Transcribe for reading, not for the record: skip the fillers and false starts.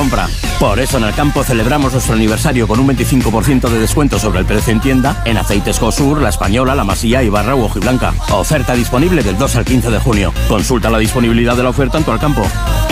compra. Por eso en Alcampo celebramos nuestro aniversario con un 25% de descuento sobre el precio en tienda en aceites Cosur, La Española, La Masía, Ibarra u Hojiblanca. Oferta disponible del 2 al 15 de junio. Consulta la disponibilidad de la oferta en tu Alcampo.